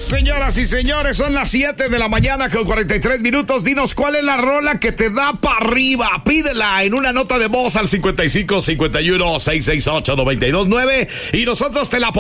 Señoras y señores, son las 7 de la mañana con 43 minutos. Dinos cuál es la rola que te da para arriba. Pídela en una nota de voz al 55 51 668 929 y nosotros te la